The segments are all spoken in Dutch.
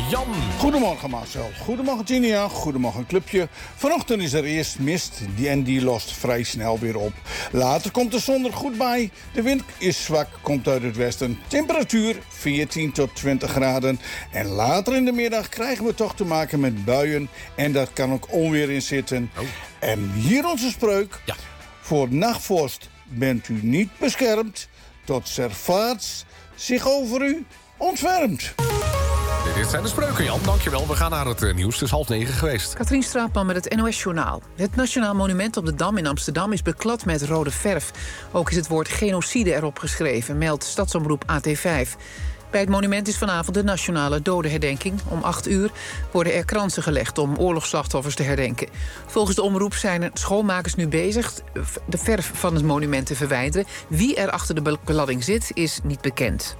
Jan. Goedemorgen Marcel, goedemorgen Tinia, goedemorgen clubje. Vanochtend is er eerst mist en die lost vrij snel weer op. Later komt de zon er goed bij. De wind is zwak, komt uit het westen. Temperatuur 14 tot 20 graden. En later in de middag krijgen we toch te maken met buien. En daar kan ook onweer in zitten. Oh. En hier onze spreuk. Ja. Voor nachtvorst bent u niet beschermd. Tot servaats zich over u ontfermt. Dit zijn de spreuken, Jan. Dankjewel. We gaan naar het nieuws. Het is 8:30 geweest. Katrien Straatman met het NOS-journaal. Het Nationaal Monument op de Dam in Amsterdam is beklad met rode verf. Ook is het woord genocide erop geschreven, meldt stadsomroep AT5. Bij het monument is vanavond de nationale dodenherdenking. Om 8:00 worden er kransen gelegd om oorlogsslachtoffers te herdenken. Volgens de omroep zijn er schoonmakers nu bezig de verf van het monument te verwijderen. Wie er achter de bekladding zit, is niet bekend.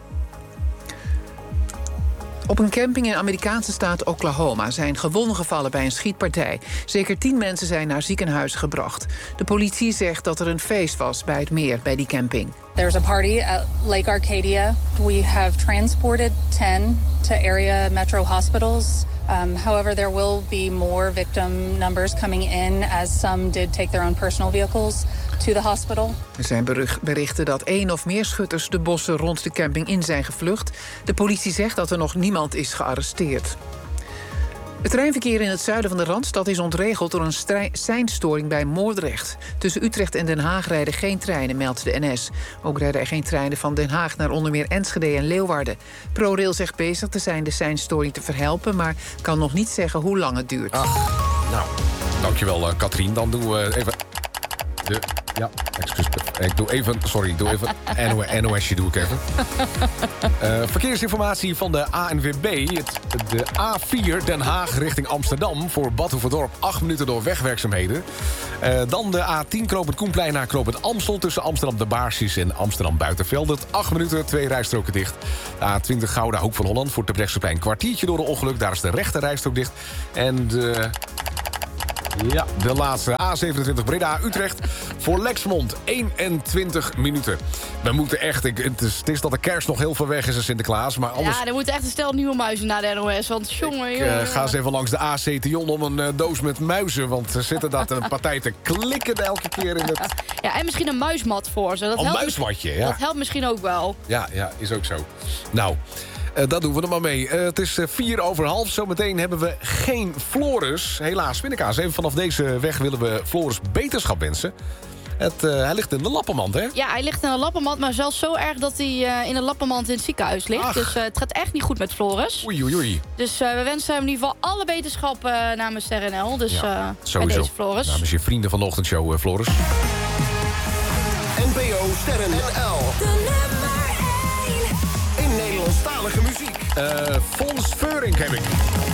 Op een camping in de Amerikaanse staat Oklahoma zijn gewonden gevallen bij een schietpartij. Zeker 10 mensen zijn naar ziekenhuis gebracht. De politie zegt dat er een feest was bij het meer bij die camping. There's a party at Lake Arcadia. We have transported 10 to area metro hospitals. However, there will be more victim numbers coming in as some did take their own personal vehicles to the hospital. Er zijn berichten dat 1 of meer schutters de bossen rond de camping in zijn gevlucht. De politie zegt dat er nog niemand is gearresteerd. Het treinverkeer in het zuiden van de Randstad is ontregeld door een seinstoring bij Moordrecht. Tussen Utrecht en Den Haag rijden geen treinen, meldt de NS. Ook rijden er geen treinen van Den Haag naar onder meer Enschede en Leeuwarden. ProRail zegt bezig te zijn de seinstoring te verhelpen, maar kan nog niet zeggen hoe lang het duurt. Nou, dankjewel Katrien. Dan doen we even... Ja, excuus. Ik doe even... Sorry, NOS'je doe ik even. Verkeersinformatie van de ANWB. De A4 Den Haag richting Amsterdam voor Bad Hoeverdorp. 8 minuten door wegwerkzaamheden. Dan de A10 Knopend Koenplein naar Knopend Amstel... tussen Amsterdam de Baarsjes en Amsterdam Buitenveldert. 8 minuten, 2 rijstroken dicht. De A20 Gouda Hoek van Holland voor Terbrechtseplein. Kwartiertje door een ongeluk. Daar is de rechte rijstrook dicht. En de laatste A27 Breda-Utrecht voor Lexmond 21 minuten. We moeten echt... Het is dat de kerst nog heel ver weg is en Sinterklaas, maar anders... Ja, er moeten echt een stel nieuwe muizen naar de NOS, want jongen... Ik ga eens even langs de AC Tion om een doos met muizen, want er zitten daar een partij te klikken elke keer in het... Ja, en misschien een muismat voor ze. Een muismatje, ja. Dat helpt misschien ook wel. Ja, is ook zo. Nou... dat doen we er maar mee. Het is 4:15. Zometeen hebben we geen Floris. Helaas, pindakaas. Even vanaf deze weg willen we Floris beterschap wensen. Hij ligt in de lappenmand, hè? Ja, hij ligt in een lappenmand, maar zelfs zo erg dat hij in een lappenmand in het ziekenhuis ligt. Ach. Dus het gaat echt niet goed met Floris. Oei. Dus we wensen hem in ieder geval alle beterschap namens RNL. Dus bij deze Floris. Namens je vrienden van de ochtendshow, Floris. NPO Sterren NL. De nummer 1. In Nederlandstalige muziek. Fons Veurink heb ik.